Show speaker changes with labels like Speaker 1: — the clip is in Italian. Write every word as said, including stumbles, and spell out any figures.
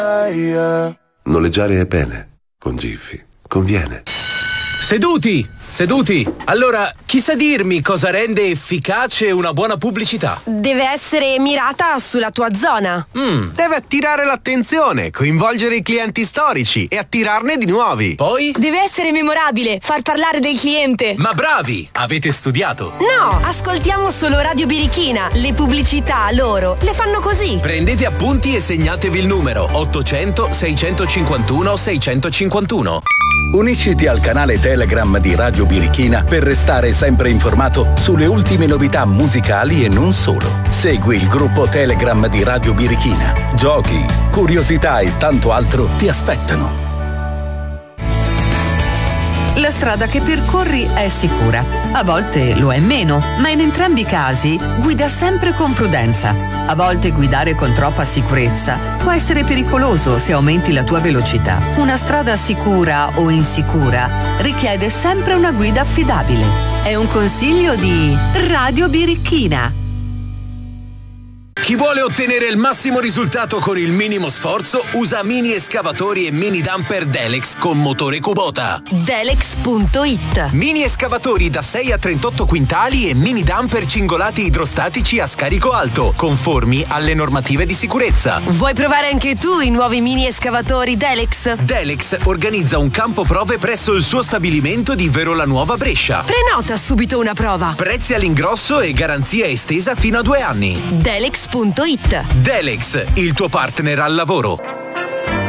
Speaker 1: Noleggiare è bene, con Jiffy conviene.
Speaker 2: Seduti, seduti. Allora, chi sa dirmi cosa rende efficace una buona pubblicità?
Speaker 3: Deve essere mirata sulla tua zona.
Speaker 2: Mm.
Speaker 4: Deve attirare l'attenzione, coinvolgere i clienti storici e attirarne di nuovi.
Speaker 2: Poi?
Speaker 5: Deve essere memorabile, far parlare del cliente.
Speaker 2: Ma bravi, avete studiato.
Speaker 3: No, ascoltiamo solo Radio Birichina. Le pubblicità loro le fanno così.
Speaker 2: Prendete appunti e segnatevi il numero ottocento seicentocinquantuno seicentocinquantuno.
Speaker 6: Unisciti al canale Telegram di Radio Birichina per restare sempre informato sulle ultime novità musicali e non solo. Segui il gruppo Telegram di Radio Birichina. Giochi, curiosità e tanto altro ti aspettano.
Speaker 7: La strada che percorri è sicura. A volte lo è meno, ma in entrambi i casi guida sempre con prudenza. A volte guidare con troppa sicurezza può essere pericoloso se aumenti la tua velocità. Una strada sicura o insicura richiede sempre una guida affidabile. È un consiglio di Radio Birichina.
Speaker 2: Chi vuole ottenere il massimo risultato con il minimo sforzo usa mini escavatori e mini dumper Delex con motore Kubota.
Speaker 3: Delex punto it.
Speaker 2: Mini escavatori da sei a trentotto quintali e mini dumper cingolati idrostatici a scarico alto, conformi alle normative di sicurezza.
Speaker 3: Vuoi provare anche tu i nuovi mini escavatori Delex?
Speaker 2: Delex organizza un campo prove presso il suo stabilimento di Verola Nuova Brescia.
Speaker 3: Prenota subito una prova.
Speaker 2: Prezzi all'ingrosso e garanzia estesa fino a due anni.
Speaker 3: Delex punto it.
Speaker 2: Delex, il tuo partner al lavoro.